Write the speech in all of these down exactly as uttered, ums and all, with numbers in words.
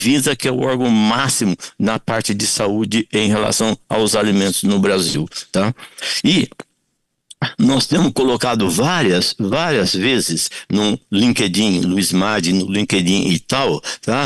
Anvisa, que é o órgão máximo na parte de saúde em relação aos alimentos no Brasil, tá? E nós temos colocado várias, várias vezes no LinkedIn, no SMAD, no LinkedIn e tal, tá?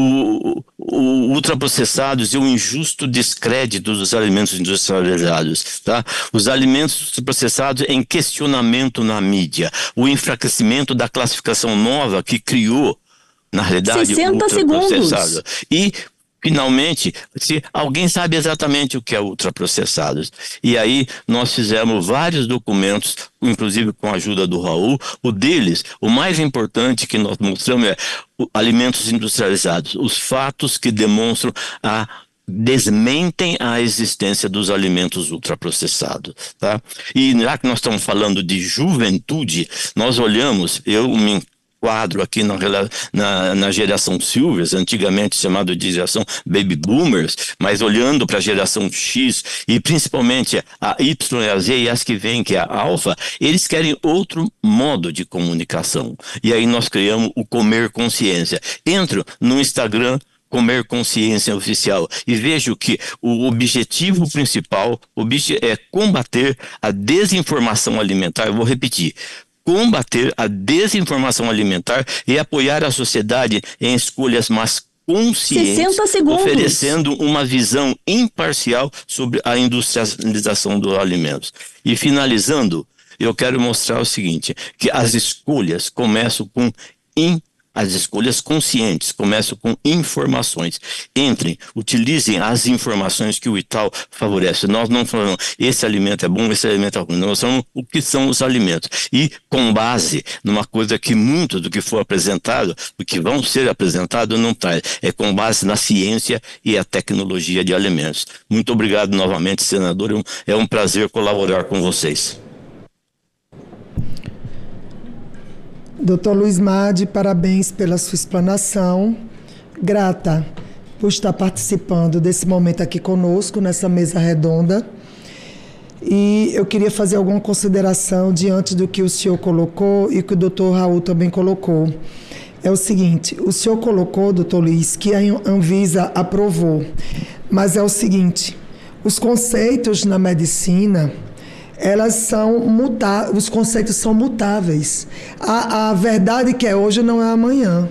O, o ultraprocessados e o injusto descrédito dos alimentos industrializados, tá? Os alimentos ultraprocessados em questionamento na mídia, o enfraquecimento da classificação nova que criou, na realidade, o ultraprocessado. E finalmente, se alguém sabe exatamente o que é ultraprocessados. E aí nós fizemos vários documentos, inclusive com a ajuda do Raul. O deles, o mais importante que nós mostramos é o, alimentos industrializados, os fatos que demonstram a desmentem a existência dos alimentos ultraprocessados, tá? E já que nós estamos falando de juventude, nós olhamos, eu me quadro aqui na, na, na geração Silvers, antigamente chamado de geração Baby Boomers, mas olhando para a geração X e principalmente a Y, a Z e as que vêm, que é a Alpha, eles querem outro modo de comunicação. E aí nós criamos o Comer Consciência. Entro no Instagram, Comer Consciência Oficial, e vejo que o objetivo principal é combater a desinformação alimentar. Eu vou repetir: combater a desinformação alimentar e apoiar a sociedade em escolhas mais conscientes, oferecendo uma visão imparcial sobre a industrialização dos alimentos. E finalizando, eu quero mostrar o seguinte, que as escolhas começam com informação. As escolhas conscientes começam com informações. Entrem, utilizem as informações que o Itaú favorece. Nós não falamos, esse alimento é bom, esse alimento é ruim. Nós falamos o que são os alimentos. E com base numa coisa que muito do que for apresentado, do que vão ser apresentado, não traz. É com base na ciência e a tecnologia de alimentos. Muito obrigado novamente, senador. É um prazer colaborar com vocês. doutor Luiz Madi, parabéns pela sua explanação. Grata por estar participando desse momento aqui conosco, nessa mesa redonda. E eu queria fazer alguma consideração diante do que o senhor colocou e que o doutor Raul também colocou. É o seguinte, o senhor colocou, doutor Luiz, que a Anvisa aprovou. Mas é o seguinte, os conceitos na medicina, elas são muta... os conceitos são mutáveis. A, a verdade que é hoje não é amanhã.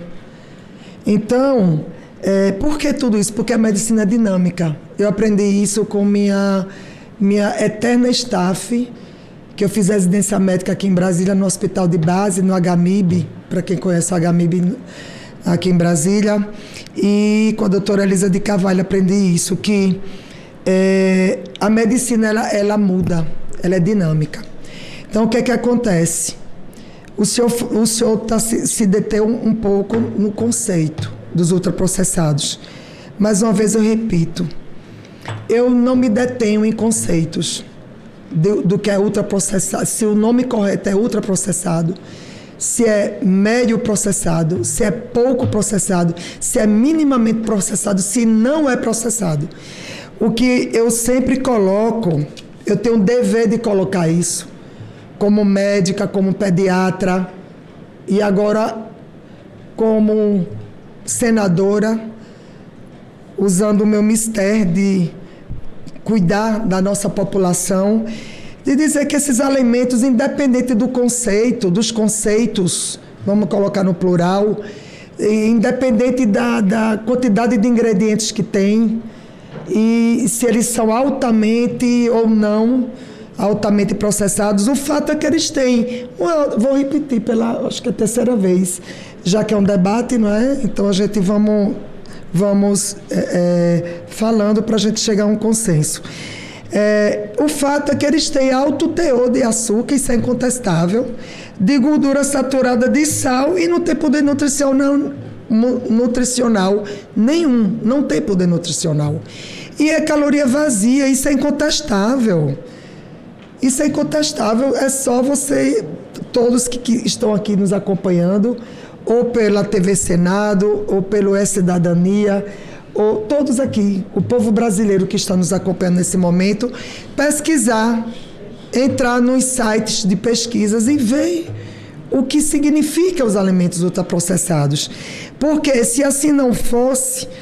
Então, é, por que tudo isso? Porque a medicina é dinâmica. Eu aprendi isso com minha, minha eterna staff, que eu fiz residência médica aqui em Brasília, no hospital de base, no H M I B, para quem conhece o H M I B aqui em Brasília. E com a doutora Elisa de Carvalho aprendi isso, que é, a medicina ela, ela muda. Ela é dinâmica. Então, o que é que acontece? O senhor, o senhor tá, se, se deteu um, um pouco no conceito dos ultraprocessados. Mais uma vez eu repito, eu não me detenho em conceitos do, do que é ultraprocessado, se o nome correto é ultraprocessado, se é médio processado, se é pouco processado, se é minimamente processado, se não é processado. O que eu sempre coloco, eu tenho o dever de colocar isso, como médica, como pediatra, e agora como senadora, usando o meu mistério de cuidar da nossa população, de dizer que esses alimentos, independente do conceito, dos conceitos, vamos colocar no plural, independente da, da quantidade de ingredientes que tem, e se eles são altamente ou não altamente processados, o fato é que eles têm, vou repetir pela, acho que é a terceira vez, já que é um debate, não é? Então a gente vamos, vamos é, é, falando para a gente chegar a um consenso. É, o fato é que eles têm alto teor de açúcar, isso é incontestável, de gordura saturada de sal e não tem poder nutricional, nutricional nenhum, não tem poder nutricional. E é caloria vazia, isso é incontestável. Isso é incontestável, é só você, todos que, que estão aqui nos acompanhando, ou pela T V Senado, ou pelo E-Cidadania, ou todos aqui, o povo brasileiro que está nos acompanhando nesse momento, pesquisar, entrar nos sites de pesquisas e ver o que significa os alimentos ultraprocessados. Porque se assim não fosse,